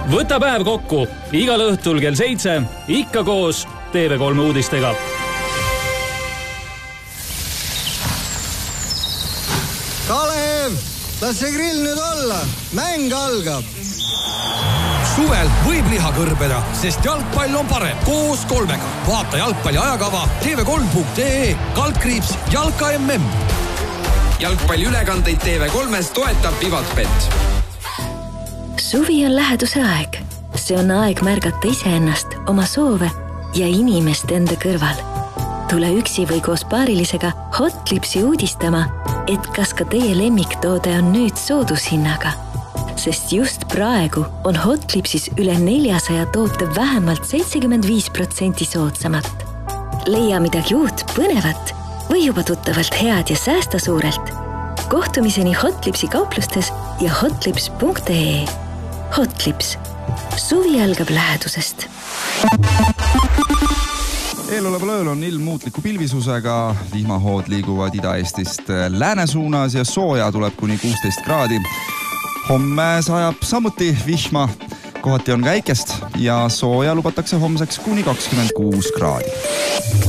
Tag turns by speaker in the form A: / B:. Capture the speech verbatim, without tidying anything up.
A: võta päev kokku igal õhtul kell seitse, ikka koos T V kolm uudistega.
B: Kalev, las see grill nüüd olla, mäng algab.
C: Suvel võib liha kõrbeda, sest jalgpall on parem koos kolmega. Vaata jalgpalli ajakava T V kolm punkt ee, kaldkriips Jalka M M.
D: Jalgpalli ülekandeid T V kolmes toetab Vivatbet.
E: Suvi on läheduse aeg. See on aeg märgata iseennast, oma soove ja inimest enda kõrval. Tule üksi või koos paarilisega Hotlipsi uudistama, et kas ka teie lemmiktoode on nüüd soodushinnaga. Sest just praegu on Hotlipsis üle neljasaja toote vähemalt seitsekümmend viis protsenti soodsamat. Leia midagi uut, põnevat või juba tuttavalt head ja säästa suurelt. Kohtumiseni Hotlipsi kauplustes ja hotlips punkt ee. Hotlips. Suvi algab lähedusest.
F: Eeloleval ööl on ilm muutliku pilvisusega, vihmahood liiguvad Ida-Eestist lääne suunas ja sooja tuleb kuni kuusteist kraadi. Homme sajab samuti vihma, kohati on väikest ja sooja lubatakse homseks kuni kakskümmend kuus kraadi.